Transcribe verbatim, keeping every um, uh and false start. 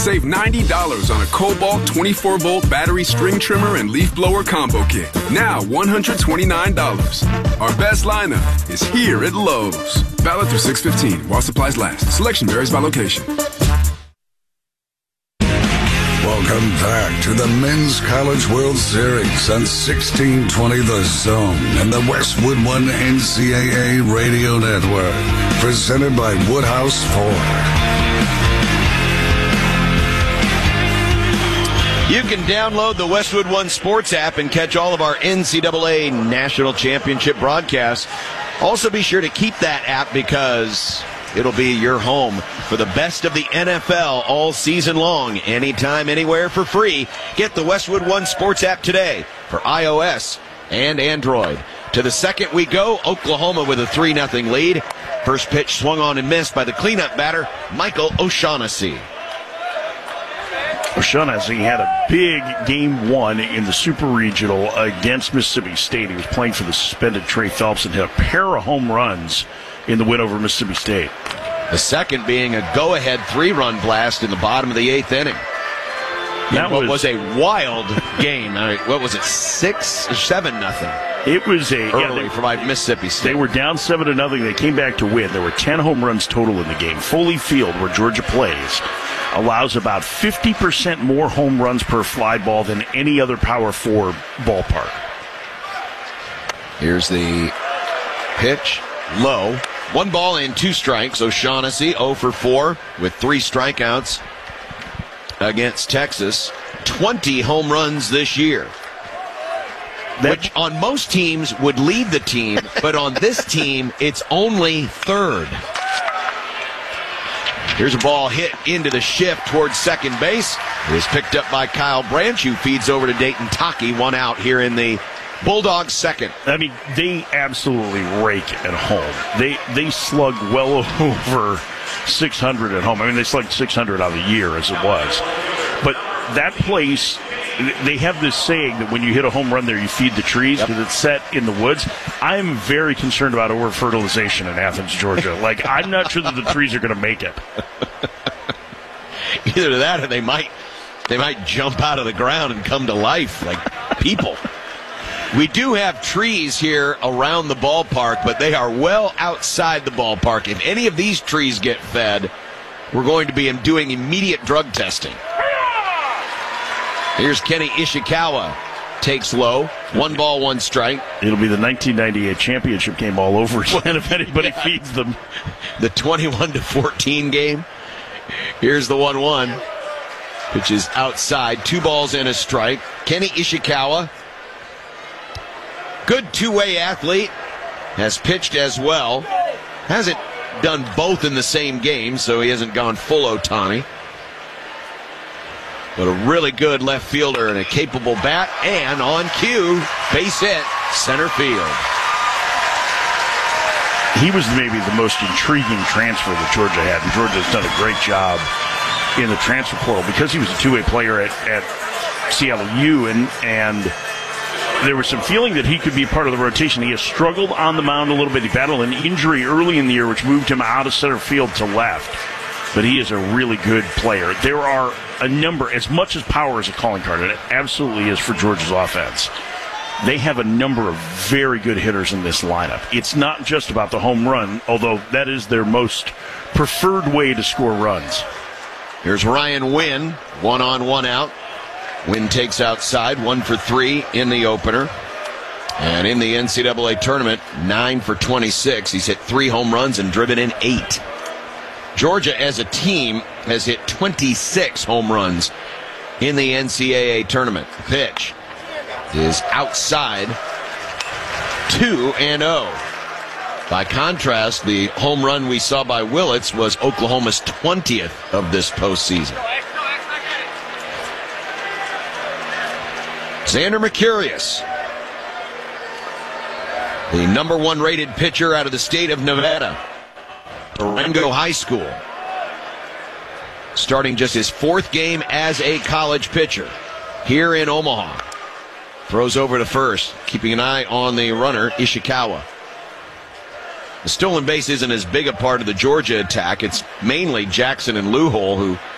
Save ninety dollars on a Cobalt twenty-four volt battery string trimmer and leaf blower combo kit. Now one hundred twenty-nine dollars. Our best lineup is here at Lowe's. Valid through six fifteen while supplies last. Selection varies by location. Welcome back to the Men's College World Series on sixteen twenty The Zone and the Westwood One N C double A Radio Network. Presented by Woodhouse Ford. You can download the Westwood One Sports app and catch all of our N C double A National Championship broadcasts. Also be sure to keep that app because it'll be your home for the best of the N F L all season long, anytime, anywhere, for free. Get the Westwood One Sports app today for iOS and Android. To the second we go, Oklahoma with a three nothing lead. First pitch swung on and missed by the cleanup batter, Michael O'Shaughnessy. O'Shaughnessy had a big game one in the Super Regional against Mississippi State. He was playing for the suspended Trey Phelps and hit a pair of home runs in the win over Mississippi State. The second being a go-ahead three-run blast in the bottom of the eighth inning. That was, was a wild game. I mean, what was it, six or seven nothing? It was a early yeah, they, for my Mississippi State. They were down seven to nothing. They came back to win. There were ten home runs total in the game. Foley Field, where Georgia plays, allows about fifty percent more home runs per fly ball than any other Power Four ballpark. Here's the pitch, low. One ball and two strikes. O'Shaughnessy zero for four with three strikeouts against Texas. twenty home runs this year. That, which on most teams would lead the team, but on this team, it's only third. Here's a ball hit into the shift towards second base. It is picked up by Kyle Branch, who feeds over to Dayton Taki. One out here in the Bulldogs' second. I mean, they absolutely rake at home. They they slug well over six hundred at home. I mean, they slugged six hundred on the year as it was. But that place, they have this saying that when you hit a home run there, you feed the trees because yep. It's set in the woods. I'm very concerned about over-fertilization in Athens, Georgia. Like, I'm not sure that the trees are going to make it. Either that or they might, they might jump out of the ground and come to life like people. We do have trees here around the ballpark, but they are well outside the ballpark. If any of these trees get fed, we're going to be doing immediate drug testing. Here's Kenny Ishikawa. Takes low. One ball, one strike. It'll be the nineteen ninety-eight championship game all over again if anybody yeah. feeds them. The twenty-one to fourteen game. Here's the one one. Which is outside. Two balls and a strike. Kenny Ishikawa. Good two-way athlete. Has pitched as well. Hasn't done both in the same game, so he hasn't gone full Ohtani. But a really good left fielder and a capable bat. And on cue, base hit, center field. He was maybe the most intriguing transfer that Georgia had. And Georgia's done a great job in the transfer portal because he was a two-way player at, at C L U. And, and there was some feeling that he could be part of the rotation. He has struggled on the mound a little bit. He battled an injury early in the year, which moved him out of center field to left. But he is a really good player. There are a number, as much as power is a calling card, and it absolutely is for Georgia's offense, they have a number of very good hitters in this lineup. It's not just about the home run, although that is their most preferred way to score runs. Here's Ryan Wynn, one on, one out. Wynn takes outside, one for three in the opener. And in the N C double A tournament, nine for twenty-six. He's hit three home runs and driven in eight. Georgia, as a team, has hit twenty-six home runs in the N C double A tournament. Pitch is outside, two and oh. By contrast, the home run we saw by Willits was Oklahoma's twentieth of this postseason. Xander Mercurius, the number one rated pitcher out of the state of Nevada. Durango High School. Starting just his fourth game as a college pitcher here in Omaha. Throws over to first, keeping an eye on the runner, Ishikawa. The stolen base isn't as big a part of the Georgia attack. It's mainly Jackson and Lewhole who